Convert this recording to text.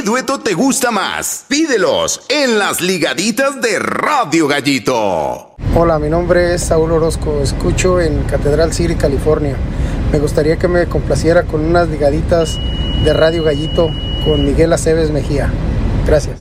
dueto te gusta más? Pídelos en las ligaditas de Radio Gallito. Hola, mi nombre es Saúl Orozco, escucho en Catedral City, California. Me gustaría que me complaciera con unas ligaditas de Radio Gallito con Miguel Aceves Mejía. Gracias.